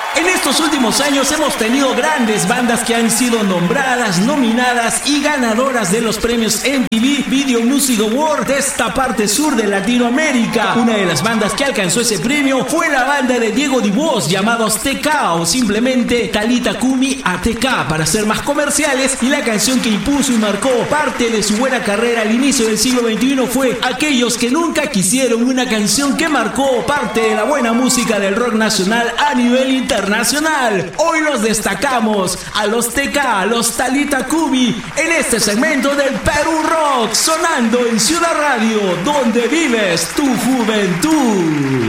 En estos últimos años hemos tenido grandes bandas que han sido nombradas, nominadas y ganadoras de los premios MTV Video Music Award de esta parte sur de Latinoamérica. Una de las bandas que alcanzó ese premio fue la banda de Diego Divos, llamados TK o simplemente Thalita Kumi ATK para ser más comerciales, y la canción que impuso y marcó parte de su buena carrera al inicio del siglo XXI fue Aquellos que nunca quisieron, una canción que marcó parte de la buena música del rock nacional a nivel internacional. Hoy los destacamos a los TK, a los Thalita Kumi, en este segmento del Perú Rock, sonando en Ciudad Radio, donde vives tu juventud.